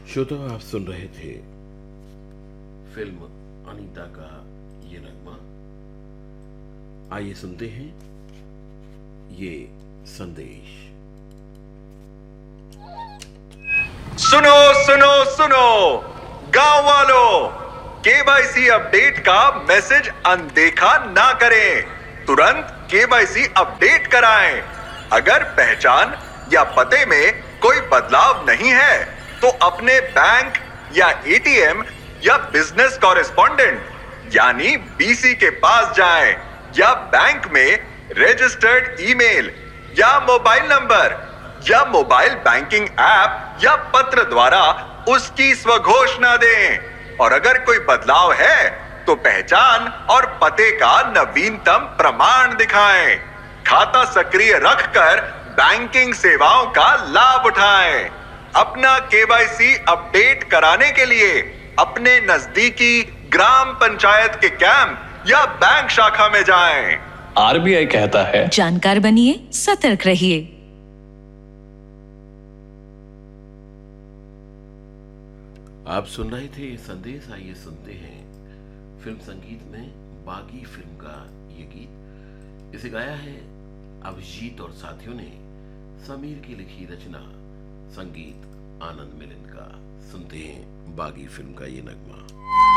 श्रोता, आप सुन रहे थे फिल्म अनीता का ये नगमा। आइए सुनते हैं ये संदेश। सुनो सुनो सुनो गांव वालों, केवाईसी अपडेट का मैसेज अनदेखा ना करें। तुरंत केवाईसी अपडेट कराएं। अगर पहचान या पते में कोई बदलाव नहीं है तो अपने बैंक या एटीएम या बिजनेस कॉरेस्पॉन्डेंट यानी बीसी के पास जाएं या बैंक में रजिस्टर्ड ईमेल या मोबाइल नंबर या मोबाइल बैंकिंग ऐप या पत्र द्वारा उसकी स्वघोषणा दें। और अगर कोई बदलाव है तो पहचान और पते का नवीनतम प्रमाण दिखाएं। खाता सक्रिय रखकर बैंकिंग सेवाओं का लाभ उठाएं। अपना केवाईसी अपडेट कराने के लिए अपने नजदीकी ग्राम पंचायत के कैंप या बैंक शाखा में जाएं। आरबीआई कहता है, जानकार बनिए, सतर्क रहिए। आप सुन रहे थे ये संदेश। आइए सुनते हैं फिल्म संगीत में बागी फिल्म का ये गीत। इसे गाया है अभिजीत और साथियों ने। समीर की लिखी रचना, संगीत आनंद मिलन का। सुनते हैं बागी फिल्म का ये नगमा।